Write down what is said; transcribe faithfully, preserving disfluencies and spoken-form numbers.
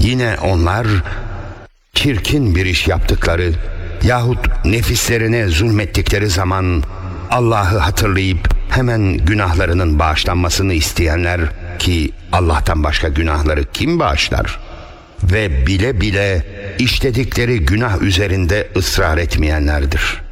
Yine onlar çirkin bir iş yaptıkları yahut nefislerine zulmettikleri zaman Allah'ı hatırlayıp hemen günahlarının bağışlanmasını isteyenler, ki Allah'tan başka günahları kim bağışlar? Ve bile bile işledikleri günah üzerinde ısrar etmeyenlerdir.